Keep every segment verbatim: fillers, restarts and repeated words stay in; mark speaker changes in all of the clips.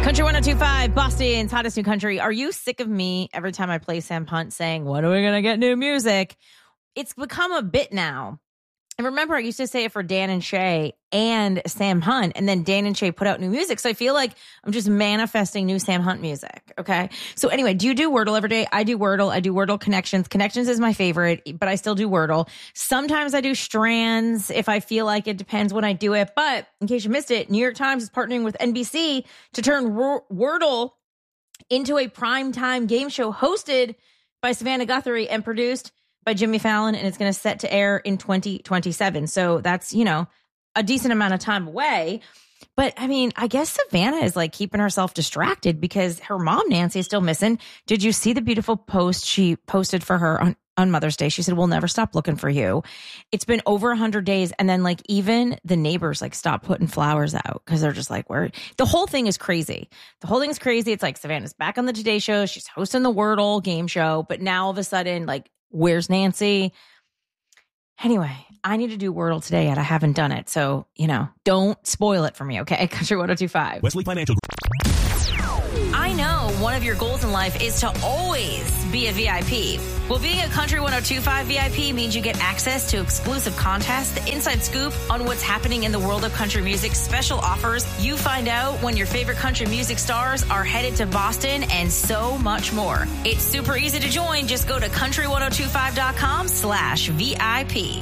Speaker 1: Country one oh two point five, Boston's hottest new country. Are you sick of me every time I play Sam Hunt saying, when are we going to get new music? It's become a bit now. And remember, I used to say it for Dan and Shay and Sam Hunt, and then Dan and Shay put out new music. So I feel like I'm just manifesting new Sam Hunt music. Okay. So anyway, do you do Wordle every day? I do Wordle. I do Wordle Connections. Connections is my favorite, but I still do Wordle. Sometimes I do Strands if I feel like it. Depends when I do it. But in case you missed it, New York Times is partnering with N B C to turn Wordle into a primetime game show hosted by Savannah Guthrie and produced by Jimmy Fallon, and it's going to set to air in twenty twenty-seven. So that's, you know, a decent amount of time away. But I mean, I guess Savannah is like keeping herself distracted because her mom, Nancy, is still missing. Did you see the beautiful post she posted for her on, on Mother's Day? She said, we'll never stop looking for you. It's been over one hundred days. And then like even the neighbors like stopped putting flowers out because they're just like, where the whole thing is crazy. The whole thing is crazy. It's like Savannah's back on the Today Show. She's hosting the Wordle game show. But now all of a sudden, like, where's Nancy? Anyway, I need to do Wordle today, yet I haven't done it. So, you know, don't spoil it for me, okay? Country one oh two point five.
Speaker 2: Wesley Financial Group.
Speaker 1: I know one of your goals in life is to always be a V I P. Well, being a Country one oh two point five V I P means you get access to exclusive contests, the inside scoop on what's happening in the world of country music, special offers. You find out when your favorite country music stars are headed to Boston, and so much more. It's super easy to join. Just go to country one oh two five dot com slash V I P.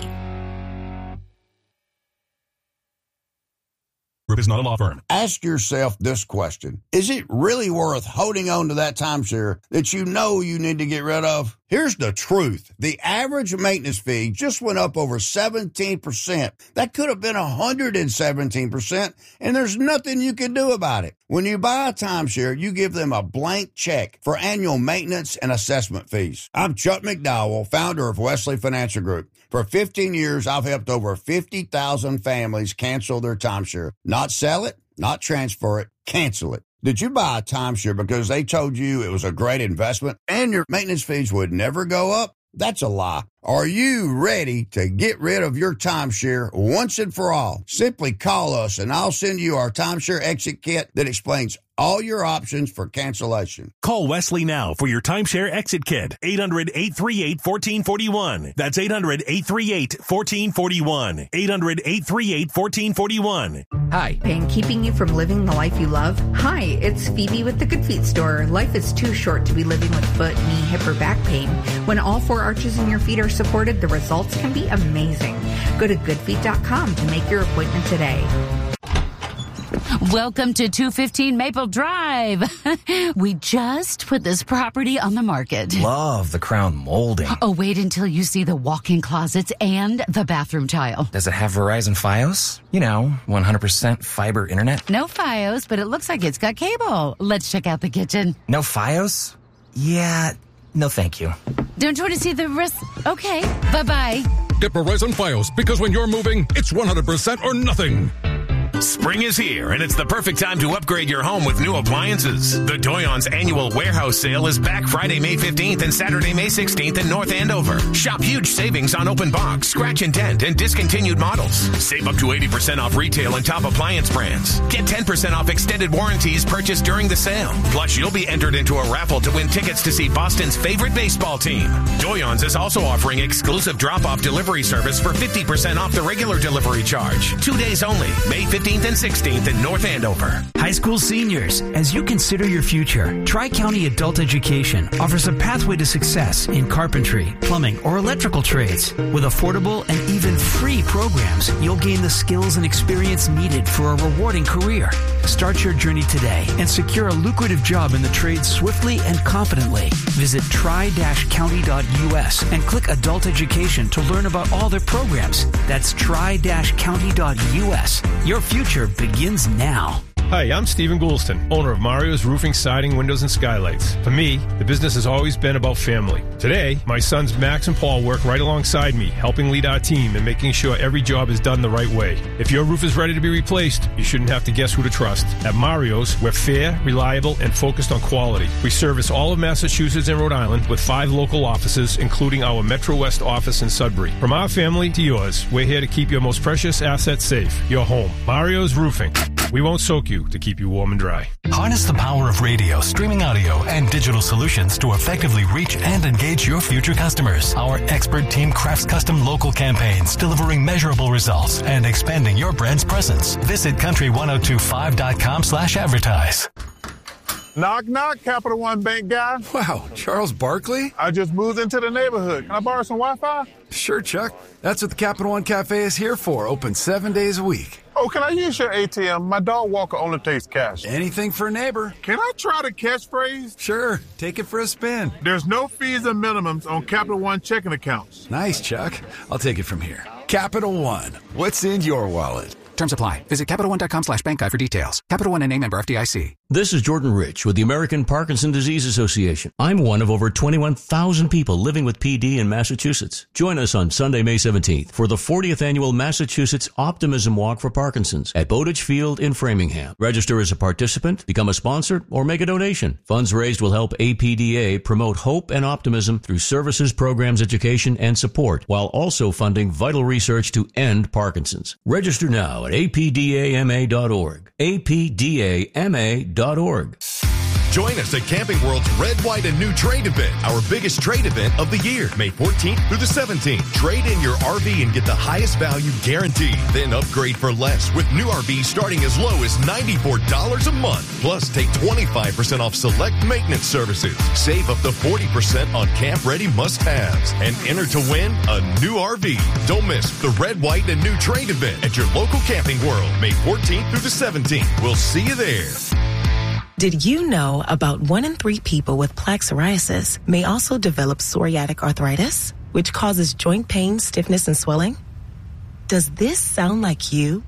Speaker 2: Group is not a law firm.
Speaker 3: Ask yourself this question. Is it really worth holding on to that timeshare that you know you need to get rid of? Here's the truth. The average maintenance fee just went up over seventeen percent. That could have been one hundred seventeen percent, and there's nothing you can do about it. When you buy a timeshare, you give them a blank check for annual maintenance and assessment fees. I'm Chuck McDowell, founder of Wesley Financial Group. For fifteen years, I've helped over fifty thousand families cancel their timeshare. Not sell it, not transfer it, cancel it. Did you buy a timeshare because they told you it was a great investment and your maintenance fees would never go up? That's a lie. Are you ready to get rid of your timeshare once and for all? Simply call us and I'll send you our timeshare exit kit that explains all your options for cancellation.
Speaker 2: Call Wesley now for your timeshare exit kit. eight hundred, eight three eight, one four four one. That's eight hundred, eight three eight, one four four one. eight hundred, eight three eight, one four four one.
Speaker 4: Hi. Pain keeping you from living the life you love? Hi, it's Phoebe with the Good Feet store. Life is too short to be living with foot, knee, hip, or back pain. When all four arches in your feet are supported, the results can be amazing. Go to good feet dot com to make your appointment today.
Speaker 5: Welcome to two fifteen Maple Drive. We just put this property on the market.
Speaker 6: Love the crown molding.
Speaker 5: Oh, wait until you see the walk-in closets and the bathroom tile.
Speaker 6: Does it have Verizon Fios? You know, one hundred percent fiber internet?
Speaker 5: No Fios, but it looks like it's got cable. Let's check out the kitchen.
Speaker 6: No Fios? Yeah, no thank you.
Speaker 5: Don't you want to see the rest? Okay, bye-bye.
Speaker 7: Get Verizon Fios, because when you're moving, it's one hundred percent or nothing.
Speaker 8: Spring is here, and it's the perfect time to upgrade your home with new appliances. The Doyon's annual warehouse sale is back Friday, May fifteenth and Saturday, May sixteenth in North Andover. Shop huge savings on open box, scratch and dent, and discontinued models. Save up to eighty percent off retail and top appliance brands. Get ten percent off extended warranties purchased during the sale. Plus, you'll be entered into a raffle to win tickets to see Boston's favorite baseball team. Doyon's is also offering exclusive drop-off delivery service for fifty percent off the regular delivery charge. Two days only, May fifteenth and sixteenth in North Andover.
Speaker 9: High school seniors, as you consider your future, Tri-County Adult Education offers a pathway to success in carpentry, plumbing, or electrical trades. With affordable and even free programs, you'll gain the skills and experience needed for a rewarding career. Start your journey today and secure a lucrative job in the trade swiftly and confidently. Visit tri dash county dot U S and click Adult Education to learn about all their programs. That's tri dash county dot U S. Your future begins now.
Speaker 10: Hi, I'm Stephen Goulston, owner of Mario's Roofing, Siding, Windows, and Skylights. For me, the business has always been about family. Today, my sons Max and Paul work right alongside me, helping lead our team and making sure every job is done the right way. If your roof is ready to be replaced, you shouldn't have to guess who to trust. At Mario's, we're fair, reliable, and focused on quality. We service all of Massachusetts and Rhode Island with five local offices, including our Metro West office in Sudbury. From our family to yours, we're here to keep your most precious asset safe, your home. Mario's Roofing. We won't soak you to keep you warm and dry.
Speaker 11: Harness the power of radio, streaming audio, and digital solutions to effectively reach and engage your future customers. Our expert team crafts custom local campaigns, delivering measurable results and expanding your brand's presence. Visit country ten twenty-five dot com slash advertise.
Speaker 12: Knock, knock, Capital One Bank guy.
Speaker 13: Wow, Charles Barkley?
Speaker 12: I just moved into the neighborhood. Can I borrow some Wi-Fi?
Speaker 13: Sure, Chuck. That's what the Capital One Cafe is here for, open seven days a week.
Speaker 12: Oh, can I use your A T M? My dog walker only takes cash.
Speaker 13: Anything for a neighbor.
Speaker 12: Can I try the catchphrase?
Speaker 13: Sure, take it for a spin.
Speaker 12: There's no fees and minimums on Capital One checking accounts.
Speaker 13: Nice, Chuck. I'll take it from here. Capital One, what's in your wallet?
Speaker 14: Terms apply. Visit Capital One dot com slash bank guide for details. Capital One and A member F D I C.
Speaker 15: This is Jordan Rich with the American Parkinson Disease Association. I'm one of over twenty-one thousand people living with P D in Massachusetts. Join us on Sunday, May seventeenth for the fortieth Annual Massachusetts Optimism Walk for Parkinson's at Bowditch Field in Framingham. Register as a participant, become a sponsor, or make a donation. Funds raised will help A P D A promote hope and optimism through services, programs, education, and support, while also funding vital research to end Parkinson's. Register now at A P D A M A dot org. A P D A M A dot org.
Speaker 16: Join us at Camping World's Red, White, and New Trade event, our biggest trade event of the year, May fourteenth through the seventeenth. Trade in your R V and get the highest value guaranteed. Then upgrade for less with new R Vs starting as low as ninety-four dollars a month. Plus, take twenty-five percent off select maintenance services. Save up to forty percent on camp-ready must-haves. And enter to win a new R V. Don't miss the Red, White, and New Trade event at your local Camping World, May fourteenth through the seventeenth. We'll see you there.
Speaker 17: Did you know about one in three people with plaque psoriasis may also develop psoriatic arthritis, which causes joint pain, stiffness, and swelling? Does this sound like you?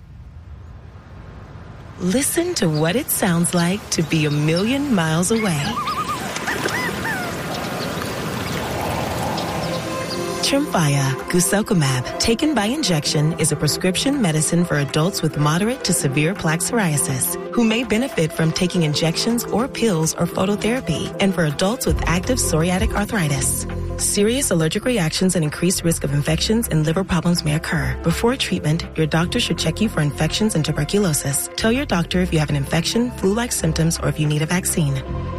Speaker 17: Listen to what it sounds like to be a million miles away. Tremfya guselkumab, taken by injection, is a prescription medicine for adults with moderate to severe plaque psoriasis who may benefit from taking injections or pills or phototherapy, and for adults with active psoriatic arthritis. Serious allergic reactions and increased risk of infections and liver problems may occur. Before treatment, your doctor should check you for infections and tuberculosis. Tell your doctor if you have an infection, flu-like symptoms, or if you need a vaccine.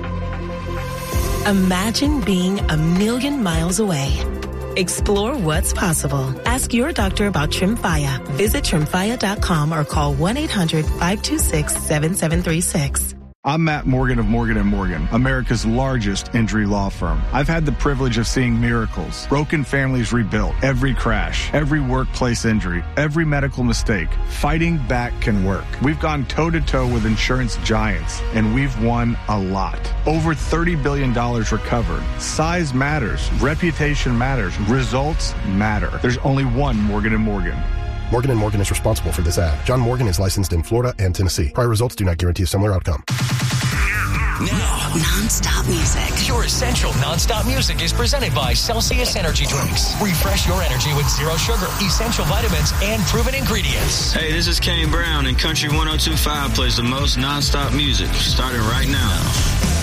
Speaker 17: Imagine being a million miles away. Explore what's possible. Ask your doctor about Tremfya. Visit Tremfya dot com or call one eight hundred five two six seven seven three six.
Speaker 18: I'm Matt Morgan of Morgan and Morgan, America's largest injury law firm. I've had the privilege of seeing miracles, broken families rebuilt, every crash, every workplace injury, every medical mistake. Fighting back can work. We've gone toe-to-toe with insurance giants, and we've won a lot. Over thirty billion dollars recovered. Size matters. Reputation matters. Results matter. There's only one Morgan and Morgan.
Speaker 19: Morgan and Morgan is responsible for this ad. John Morgan is licensed in Florida and Tennessee. Prior results do not guarantee a similar outcome.
Speaker 20: Now, non-stop music. Your essential non-stop music is presented by Celsius Energy Drinks. Refresh your energy with zero sugar, essential vitamins, and proven ingredients.
Speaker 21: Hey, this is Kane Brown, and Country ten twenty-five plays the most non-stop music, starting right now.